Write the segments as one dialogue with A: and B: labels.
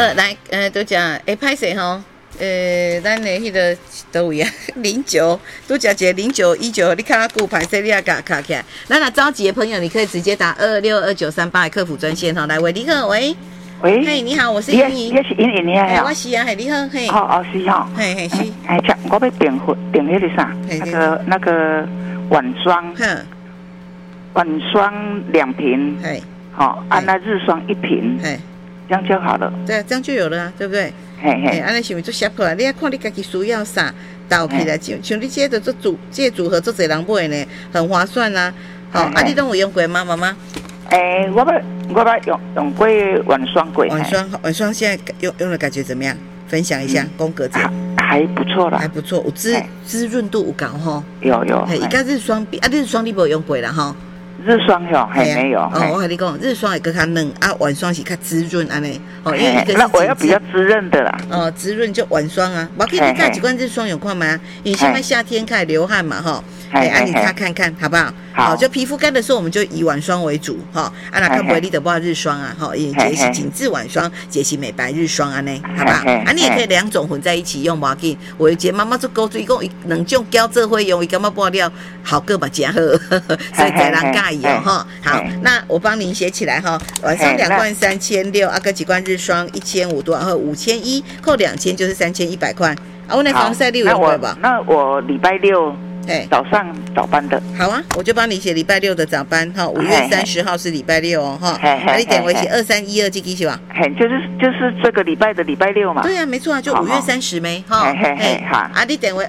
A: 来，都讲，歹势吼，咱的迄个倒位啊，09，都讲一个0919，你看他顾歹势，你也卡起来。咱若着急的朋友，你可以直接打262-2938的客服专线哈。来，喂，你好，喂。喂，嘿，你好，我是莹莹。
B: 你是莹莹你好。
A: 我是啊，嘿，你好，嘿。
B: 哦，是吼。
A: 嘿，是。
B: 这我要订迄个啥？那个晚霜。晚霜2瓶。嘿。好，那日霜1瓶。嘿。这样就好了。
A: 对，这样就有了啊，对不对？嘿，安尼想要做写破啊？你要看你自己需要啥，倒起来像你这个组合做侪人买呢，很划算啊。好，你都有用过吗，妈妈？
B: 我用过晚霜过。
A: 晚霜现在用的感觉怎么样？分享一下，宫格子。
B: 还不错啦，
A: 还不错，有滋润度有高吼。
B: 有。
A: 伊甲日霜比，日霜你无用过啦吼。
B: 日霜有还没有？
A: 我跟你讲，日霜会更较嫩啊，晚霜是较滋润安尼。因为一个是
B: 那我要比较滋润的啦。
A: 滋润就晚霜啊。我可以盖几罐日霜有看吗？因为现在夏天开始流汗嘛哈。你擦看看好不好？好，就皮肤干的时候，我们就以晚霜为主哈。那看不会你得不日霜啊？哈，也是紧致晚霜，也是美白日霜安尼，好不好？你也可以2种混在一起用，无要紧。我有一个妈妈做高水，伊讲2种交做伙用，伊感觉不了好个嘛，真好，所以才人介意哦哈。好，那我帮您写起来哈。晚上2罐3600，跟几罐日霜1500多，然后5100扣2000就是3100块。我那防晒你有用过吧？
B: 那我礼拜六。早上早班的，
A: 好啊，我就帮你写礼拜六的早班哈，5月30号是礼拜六哦哈，你点为写2312这个是吧？
B: 就是这个礼拜的礼拜六嘛。
A: 对啊，没错啊，就5月30没哈。好，你点为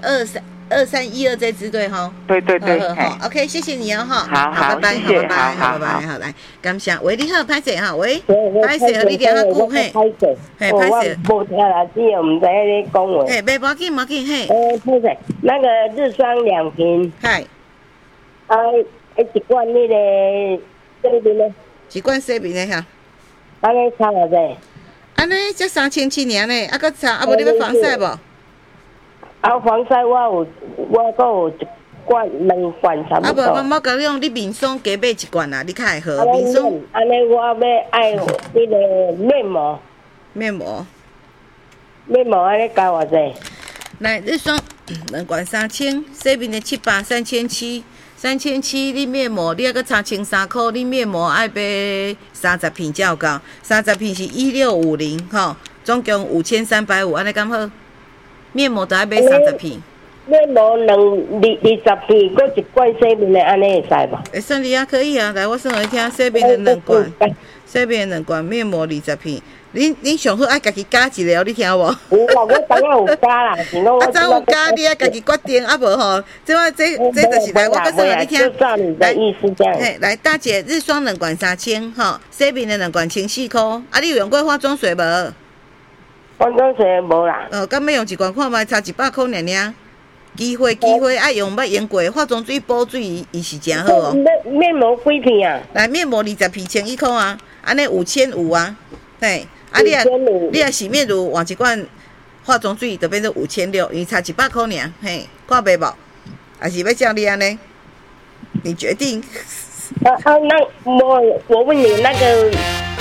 A: 2312这支对哈。
B: 对。
A: 好 ，OK， 谢谢你哦哈。
B: 好，
A: 拜拜，拜拜，好来，感谢，喂，你好，拍摄哈，喂，拍摄和你点啊久嘿，拍摄。
C: 无听啦，只有唔知你讲话。
A: 没要紧，嘿。
C: 拍摄，那个日霜2瓶。
A: 嗨。
C: 一罐那个这边呢？
A: 一罐这边的哈。
C: 安尼差偌济？
A: 安尼才3700呢，个差，无你要防晒无？
C: 防晒我阁有1罐2罐差不多。
A: 妈妈甲你讲，你面霜加买1罐啊，你较会好。面霜。
C: 安尼我要爱那个面膜。面膜安尼加偌济？
A: 来，日霜2罐3000，洗面的700，3700，你面膜你还阁差1300块，你面膜爱买30片才有够，30片是1650吼，总共5350，安尼敢好？面膜都爱买30片。
C: 面膜20片，搁1罐洗面的，安尼会使无？
A: 会算你啊，可以啊。来，我算给你听，洗面的2罐，洗面的2罐，面膜20片。你上好爱家己加一个哦，你听无？
C: 有啦，我当然有加啦，是讲我。
A: 怎有加？你爱家己决定，啊无吼，这就是来，我告诉你听。
C: 就照你的意思这样。
A: 来，大姐，日霜2罐3000，吼，洗面的2罐1400块。你有用过化妆水无？
C: 化妆水无啦。
A: 敢要用1罐看卖，差100块尔尔。机会爱用捌用过，化妆水补水伊是真好哦。
C: 面膜几片啊？
A: 来，面膜20片1100块啊，安尼5500啊，嘿。你若洗面乳换1罐化妆水，就变成5600，因为差100块尔，嘿，看袂无？还是要叫你安尼？你决定。
C: 那我问你那个。